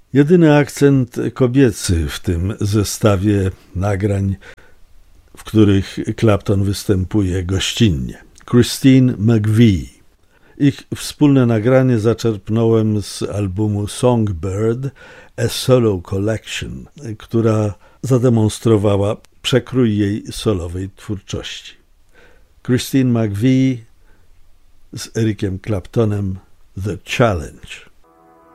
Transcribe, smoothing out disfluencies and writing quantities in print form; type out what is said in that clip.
Jedyny akcent kobiecy w tym zestawie nagrań, w których Clapton występuje gościnnie. Christine McVie. Ich wspólne nagranie zaczerpnąłem z albumu Songbird, A Solo Collection, która zademonstrowała przekrój jej solowej twórczości. Christine McVie z Ericiem Claptonem, The Challenge.